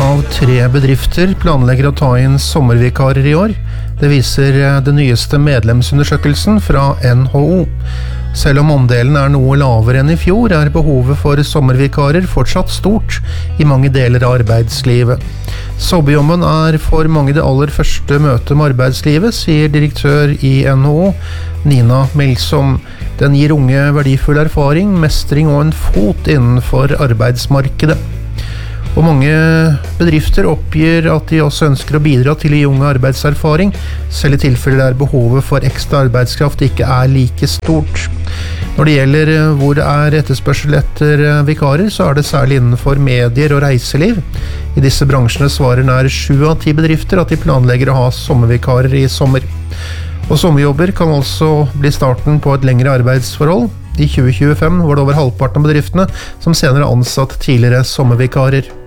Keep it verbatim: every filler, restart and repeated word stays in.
av tre bedrifter planlegger å ta inn sommervikarer i år. Det viser den nyeste medlemsundersøkelsen fra N H O. Selv om omdelen er noe lavere enn i fjor, er behovet for sommervikarer fortsatt stort i mange deler av arbeidslivet. Sommerjobben er for mange det aller første møtet med arbeidslivet, sier direktør i N H O, Nina Melsom. Den gir unge verdifull erfaring, mestring og en fot innenfor arbeidsmarkedet. Og mange bedrifter oppgir at de også ønsker å bidra til å gi unge arbeidserfaring, selv i tilfeller der behovet for ekstra arbeidskraft ikke er like stort. Når det gjelder hvor det er etterspørsel etter vikarer, så er det særlig innenfor medier og reiseliv. I disse bransjene svarer nær sju av ti bedrifter at de planlegger å ha sommervikarer i sommer. Og sommerjobber kan altså bli starten på et lengre arbeidsforhold. I tjue tjuefem var det over halvparten av bedriftene som senere ansatt tidligere sommervikarer.